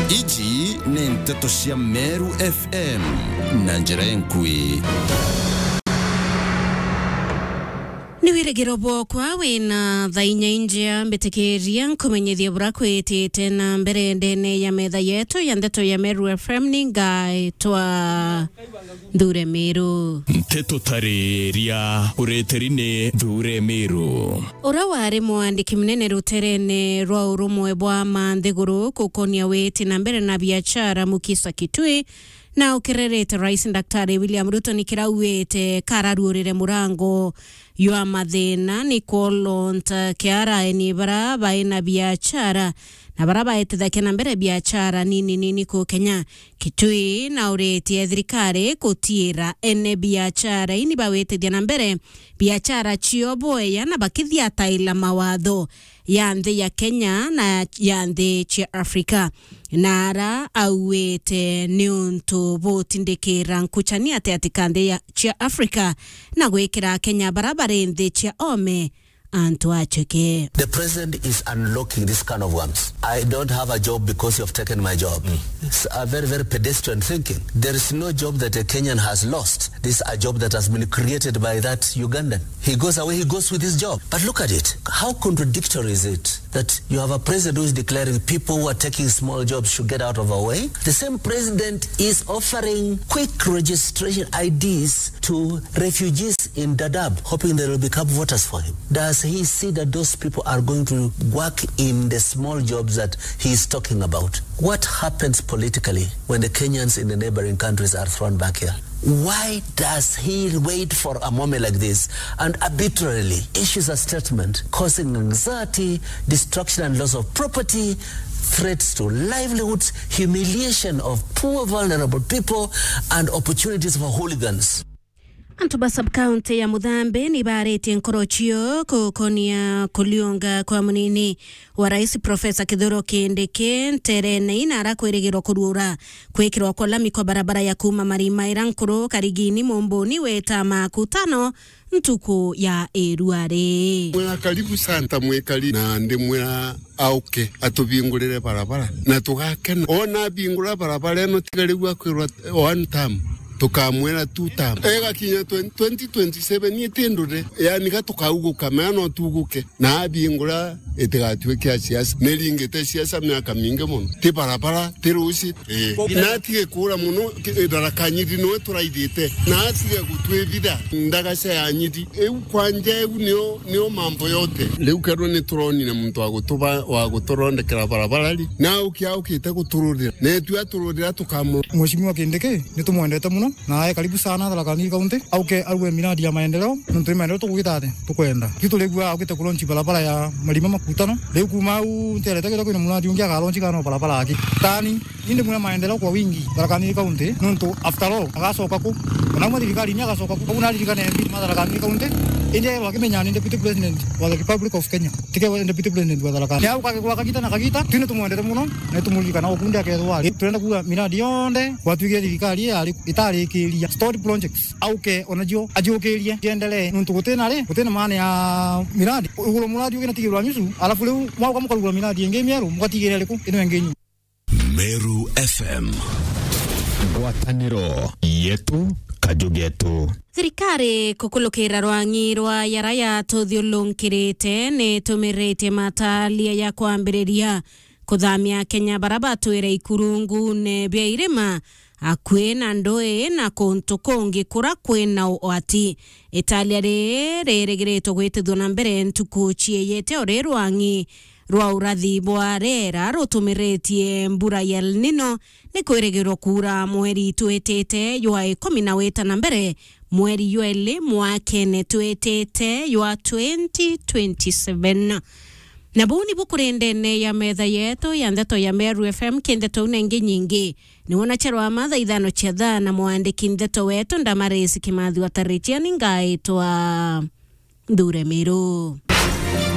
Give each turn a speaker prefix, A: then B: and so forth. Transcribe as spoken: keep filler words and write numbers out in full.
A: Iji ni nteto cia Meru F M na njira enkui.
B: Ni wiregero bokwa wina thainya injia mbetekeria nkumenyethia burakwete tena mbere ndene ya metha yetu ya ndeto ya Meru F M ningai twa Ndure Meru.
C: Nteto tareria ureterine Ndure Meru.
B: Ora wari mwandiki mnene ruterene rwa urumwe bwa mandhiguru kukonia weti na mbere na biashara Mukisa Kitui na ukirerete Rais Daktari William Ruto ni kirawete kararurire murango ywa mathina ni kolonta kiara eni bara baina biashara na baraba etithake na mbere biashara nini nini ku Kenya. Kitui na ureti thirikari kutira ene biashara ini bawetithia na mbere biashara chioboya na bakithia taila mawatho ya nthi ya Kenya na ya nthi cia Afrika. Nara awete niuntu botindikira nkuchania ate atikande ya cia Afrika na gwekira Kenya barabara nthi cia ome Antuacheke.
D: The president is unlocking this kind of worms. I don't have a job because you have taken my job. Mm. It's a very, very pedestrian thinking. There is no job that a Kenyan has lost. This is a job that has been created by that Ugandan. He goes away, he goes with his job. But look at it. How contradictory is it that you have a president who is declaring people who are taking small jobs should get out of our way? The same president is offering quick registration I Ds to refugees in Dadaab, hoping they will become voters for him. Does he see that those people are going to work in the small jobs that he is talking about? What happens politically when the Kenyans in the neighboring countries are thrown back here? Why does he wait for a moment like this and arbitrarily issues a statement causing anxiety, destruction and loss of property, threats to livelihoods, humiliation of poor vulnerable people and opportunities for hooligans?
B: Antuba sub-county ya Mudhambe ni bareti nkorochio kukonia kulionga kwa munini wa Rais Profesa Kithure Kindiki nterene inara kweregero kurura kwekirwa kwa lami kwa barabara ya kuma Marima Irankuru Karigini Momboni weta makutano ntuku ya Eruare.
E: Mwena karibu santa mwekali na ndi mwena auke atubingurire barabara na tugakena ona bingura barabara no tigaligwa kwirwa one time tukamwena two time ega kinya twenty twenty-seven yetendure yani gatukagugu kamano tuguke na abingura etegatwe kya siasa nelingete siasa myaka mingi muno ti barabara tirusi eh natige kura muno darakanyiri no turaidite natige gutwebida ndagase yanyidi eu kwanje eu nio nio mambo yote leu kero ni turoni na muntu agutuba wa gutorondekera barabara ali na ukia ukite gutururira ne tu atururira tukamu
F: Mheshimiwa Kindiki nitumwendete muno na karibu sana Tharaka-Nithi kaunti auke arwe miradi ya maendeleo nuntu maendeleo tukugitate tukwenda kitu legwa aukite kulonchi barabara ya Marima makutano leo kuma u nterete kile kuna mradi ungia kalonchi kana barabara aki tani inde muna maendeleo kwa wingi Tharaka-Nithi kaunti nuntu after all agasoka ku na mwa thirikari nya agasoka ku kuna thirikari ya Tharaka-Nithi kaunti inde wakimenya ni deputy president wa the Republic of Kenya tike deputy president wa Tharaka-Nithi au kwa kakita na kakita tune tumwendete muno na tumulika na okundi akethwa turenda kuga miradi yonde kwatuigia thirikari ya itari kiria story projects auke onajio ajokeria endelee nuntu gutena ri gutena maana ya miradi ugulo muradi ugina tigirwa nyusu alafu leo mwako mukagura miradi enge mieru mugatigire riku ino engenyu.
C: Meru F M Gwataniro yetu kajugetu.
B: Thirikari kukulukira rwangi rwa yaraya tuthiulunkirite ni tumirite matalia ya kwambiriria kuthamia Kenya baraba twire ikurungu ne bia irima akwena ndoe na konto kongi kura kwena oati Italia re reregereto gwetithwo na mbere ntuku chieyete ore rwangi rwa urathi bwa rera rutumiretie mbura ya El Nino ni kweregerwo kura mweri twetete ywa ikumi na weta na mbere mweri ywele mwakene twetete ywa twenty twenty-seven. Na buni bukurendene ya metha yetu ya ndeto ya Meru F M kindeto unenge nyingi ni wana cherwa madha idhano chedha na mwandiki ndeto wetu Ndamaresi Kimathi wa Tarichia ningaitwa Ndure Meru.